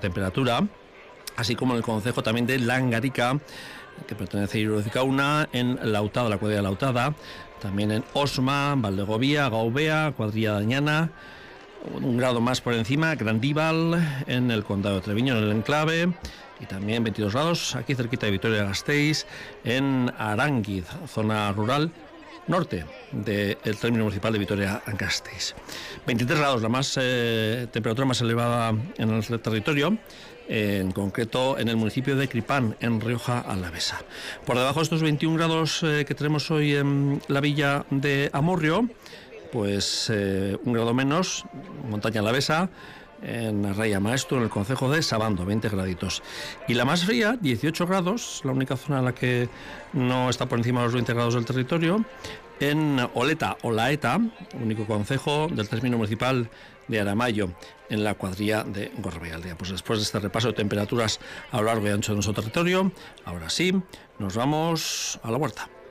temperatura, así como en el concejo también de Langarica, que pertenece a Irurzikauna, en Lautada, la cuadrilla de Lautada, también en Osma, Valdegovía, Gaubea, cuadrilla de Añana, un grado más por encima, Grandíbal, en el condado de Treviño, en el enclave, y también 22 grados aquí cerquita de Vitoria-Gasteiz, en Aránguiz, zona rural norte del término municipal de Vitoria-Gasteiz. 23 grados, la temperatura más elevada en el territorio, en concreto en el municipio de Cripán, en Rioja Alavesa. Por debajo de estos 21 grados que tenemos hoy en la villa de Amurrio, pues un grado menos, montaña alavesa, en Arraya Maestro, en el concejo de Sabando, 20 graditos. Y la más fría, 18 grados, la única zona en la que no está por encima de los 20 grados del territorio, en Oleta, Olaeta, único concejo del término municipal de Aramayo, en la cuadrilla de Gorbealdea. Pues después de este repaso de temperaturas a lo largo y ancho de nuestro territorio, ahora sí, nos vamos a la huerta.